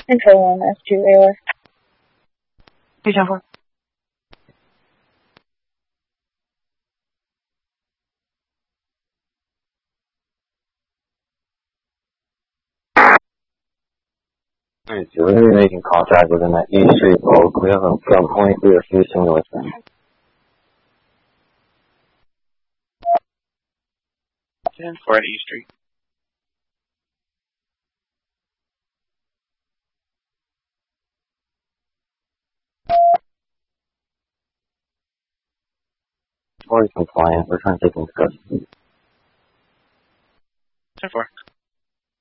Control 1, S2, AOS. 274. Alright, so we're going to be making contact within that East Street bulk. We have a front point, we are facing northbound. 10-4 at E Street. Already compliant, we're trying to take them to custody. 10-4.